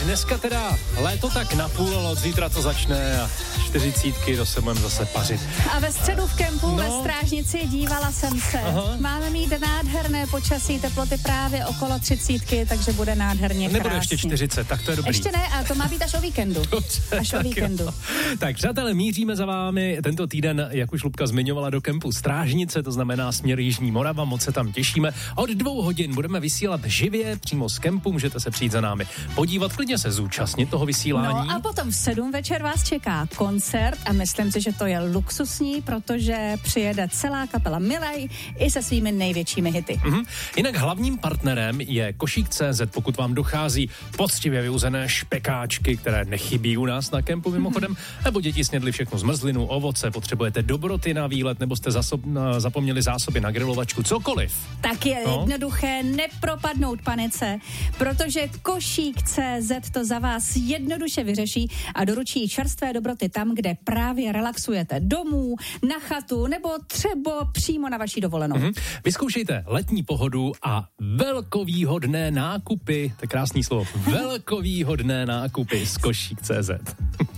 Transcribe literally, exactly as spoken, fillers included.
dneska teda léto tak napůl, ale od zítra to začne a čtyřicítky to se budeme zase pařit. A ve středu v kempu no. ve Strážnici dívala jsem se. Aha. Máme mít nádherné počasí, teploty právě okolo třicítky, takže bude nádherně krásně. Nebude ještě čtyřicet, tak to je dobrý. Ještě ne, a to má být až o víkendu. Dobře, až o víkendu. Jo. Tak přátelé, míříme za vámi tento týden, jak už Lubka zmiňovala, do kempu Strážnice, to znamená směr Jižní Morava, moc se tam těšíme. Od dvou hodin budeme vysílat živě přímo z kempu, můžete se přijít za námi podívat, klidně se zúčastnit toho vysílání. No a potom v sedm večer vás čeká koncert a myslím si, že to je luxusní, protože přijede celá kapela Milej i se svými největšími hity. Mm-hmm. Jinak hlavním partnerem je Košík tečka cé zet, pokud vám dochází poctivě vyuzené špekáčky, které nechybí u nás na kempu mimochodem, mm-hmm. nebo děti snědli všechno zmrzlinu, ovoce, potřebujete dobroty na výlet, nebo jste zasob- zapomněli zásoby na grilovačku, cokoliv. Tak je no? jednoduché nepropadnout panice, protože Košík tečka cé zet to za vás jednoduše vyřeší a doručí čerstvé dobroty tam, kde právě relaxujete, domů, na chatu nebo třeba přímo na vaší dovolenou. Mm-hmm. Vyzkoušejte letní pohodu a velkovýhodné nákupy, to je krásný slovo, velkovýhodné nákupy z Košík tečka cé zet.